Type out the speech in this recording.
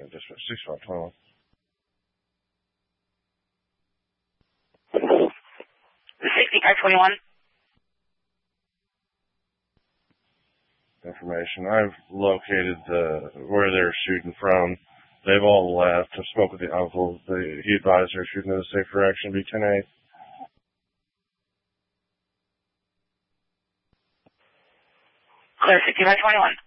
Dispatch 6521. 6521. Information. I've located where they're shooting from. They've all left. I spoke with the uncle. He advised they're shooting in a safe direction, be 10-8. Clear 6521.